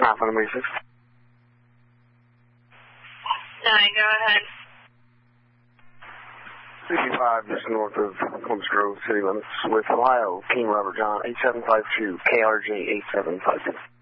half on the 6. 9, go ahead. 55 just north of Columbus Grove city limits with Ohio, King Robert John, 8752, KRJ 8752.